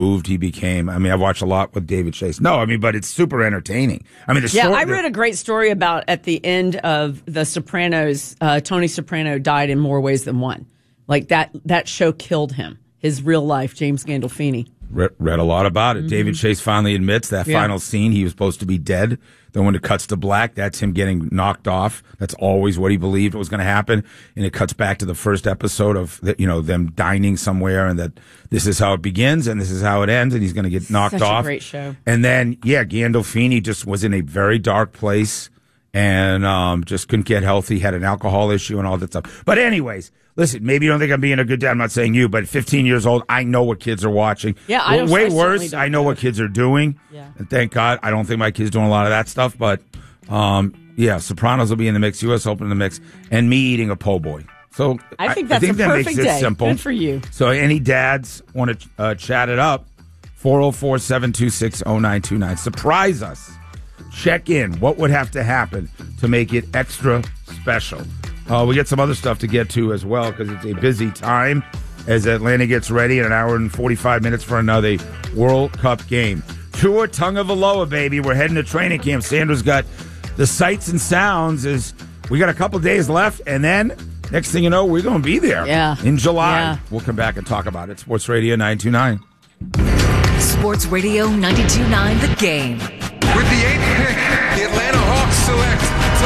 moved he became. I mean, I've watched a lot with David Chase. No, I mean, but it's super entertaining. I mean, I read a great story about at the end of The Sopranos, Tony Soprano died in more ways than one. Like that show killed him. His real life, James Gandolfini. Read a lot about it. David Chase finally admits that final scene, he was supposed to be dead. Then when it cuts to black, that's him getting knocked off. That's always what he believed was going to happen. And it cuts back to the first episode of them dining somewhere, and that this is how it begins and this is how it ends, and he's going to get knocked off. Such a great show. And then, Gandolfini just was in a very dark place and just couldn't get healthy, had an alcohol issue and all that stuff. But anyways, listen, maybe you don't think I'm being a good dad. I'm not saying you, but 15 years old, I know what kids are watching. Yeah, I way worse, I know what kids are doing. Yeah. And thank God, I don't think my kid's doing a lot of that stuff. But, Sopranos will be in the mix, U.S. Open in the mix, and me eating a po' boy. So I think that's a perfect day. Simple. Good for you. So any dads want to chat it up, 404-726-0929. Surprise us. Check in. What would have to happen to make it extra special? We get some other stuff to get to as well because it's a busy time as Atlanta gets ready in an hour and 45 minutes for another World Cup game. Tua Tagovailoa, baby. We're heading to training camp. Sandra's got the sights and sounds. We got a couple days left, and then next thing you know, we're going to be there in July. Yeah. We'll come back and talk about it. Sports Radio 929. Sports Radio 92.9 The Game. With the 8th pick, the Atlanta Hawks select.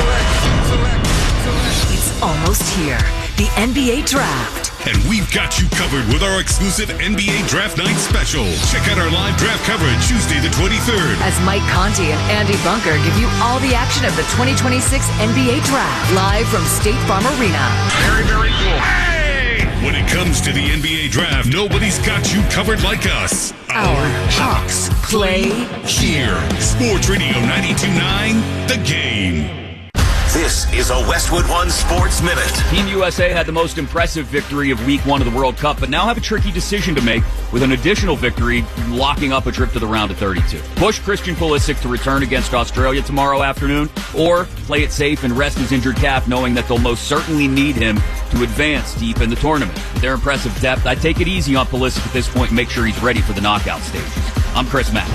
It's almost here. The NBA Draft. And we've got you covered with our exclusive NBA Draft Night special. Check out our live draft coverage Tuesday the 23rd. As Mike Conti and Andy Bunker give you all the action of the 2026 NBA Draft. Live from State Farm Arena. Very, very cool. When it comes to the NBA Draft, nobody's got you covered like us. Our Hawks play here. Sports Radio 92.9, The Game. This is a Westwood One Sports Minute. Team USA had the most impressive victory of Week 1 of the World Cup, but now have a tricky decision to make with an additional victory locking up a trip to the round of 32. Push Christian Pulisic to return against Australia tomorrow afternoon, or play it safe and rest his injured calf, knowing that they'll most certainly need him to advance deep in the tournament. With their impressive depth, I'd take it easy on Pulisic at this point and make sure he's ready for the knockout stages. I'm Chris Mack.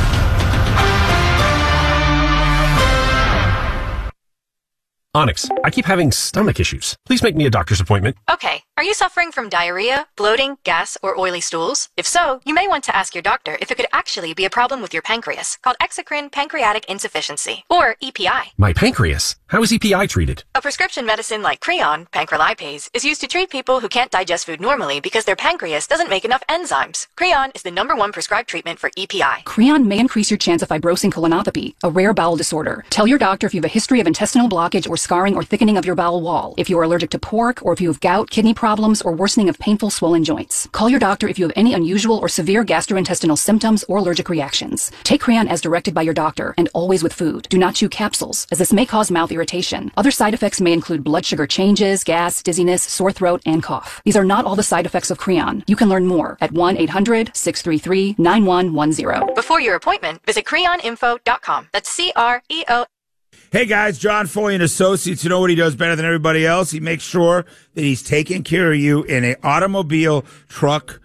Onyx, I keep having stomach issues. Please make me a doctor's appointment. Okay. Are you suffering from diarrhea, bloating, gas, or oily stools? If so, you may want to ask your doctor if it could actually be a problem with your pancreas, called exocrine pancreatic insufficiency, or EPI. My pancreas? How is EPI treated? A prescription medicine like Creon, pancrelipase, is used to treat people who can't digest food normally because their pancreas doesn't make enough enzymes. Creon is the #1 prescribed treatment for EPI. Creon may increase your chance of fibrosing colonopathy, a rare bowel disorder. Tell your doctor if you have a history of intestinal blockage or scarring or thickening of your bowel wall, if you are allergic to pork, or if you have gout, kidney problems, or worsening of painful swollen joints. Call your doctor if you have any unusual or severe gastrointestinal symptoms or allergic reactions. Take Creon as directed by your doctor, and always with food. Do not chew capsules, as this may cause mouth irritation. Other side effects may include blood sugar changes, gas, dizziness, sore throat, and cough. These are not all the side effects of Creon. You can learn more at 1-800-633-9110. Before your appointment, visit creoninfo.com. That's CREO. Hey guys, John Foy and Associates. You know what he does better than everybody else? He makes sure that he's taking care of you in an automobile, truck,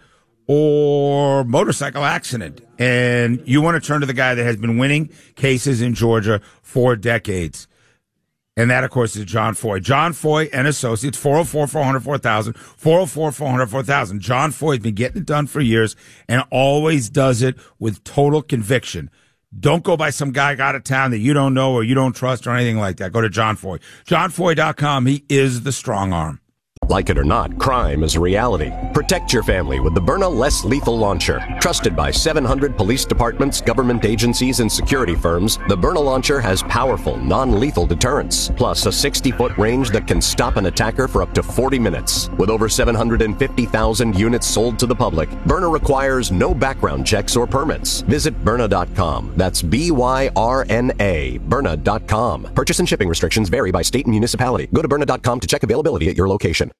or motorcycle accident. And you want to turn to the guy that has been winning cases in Georgia for decades. And that, of course, is John Foy. John Foy and Associates, 404-400-4000, 404-400-4000. John Foy has been getting it done for years and always does it with total conviction. Don't go by some guy out of town that you don't know or you don't trust or anything like that. Go to John Foy. JohnFoy.com. He is the strong arm. Like it or not, crime is a reality. Protect your family with the Byrna Less Lethal Launcher. Trusted by 700 police departments, government agencies, and security firms, the Byrna Launcher has powerful, non-lethal deterrence, plus a 60-foot range that can stop an attacker for up to 40 minutes. With over 750,000 units sold to the public, Byrna requires no background checks or permits. Visit Byrna.com. That's B-Y-R-N-A, Byrna.com. Purchase and shipping restrictions vary by state and municipality. Go to Byrna.com to check availability at your location.